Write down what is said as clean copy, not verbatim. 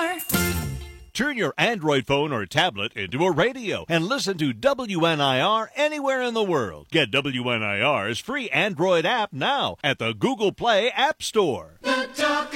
Turn your Android phone or tablet into a radio and listen to WNIR anywhere in the world. Get WNIR's free Android app now at the Google Play App Store. The Talk